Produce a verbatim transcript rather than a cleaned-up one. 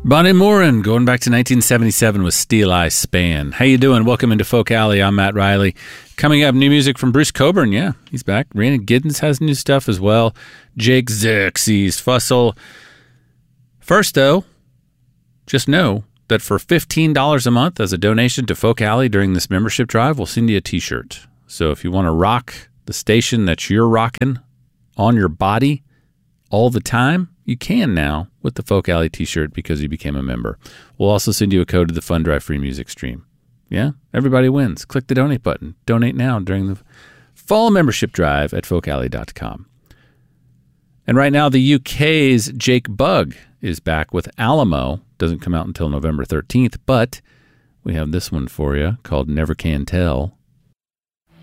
Bonnie Moran, going back to nineteen seventy-seven with Steel Eye Span. How you doing? Welcome into Folk Alley. I'm Matt Riley. Coming up, new music from Bruce Coburn. Yeah, he's back. Raina Giddens has new stuff as well. Jake Xerxes, Fussell. First, though, just know that for fifteen dollars a month as a donation to Folk Alley during this membership drive, we'll send you a t-shirt. So if you want to rock the station that you're rocking on your body all the time, you can now with the Folk Alley t-shirt because you became a member. We'll also send you a code to the Fund Drive free music stream. Yeah, everybody wins. Click the donate button. Donate now during the fall membership drive at folk alley dot com. And right now, the U K's Jake Bugg is back with Alamo. Doesn't come out until November thirteenth, but we have this one for you called Never Can Tell.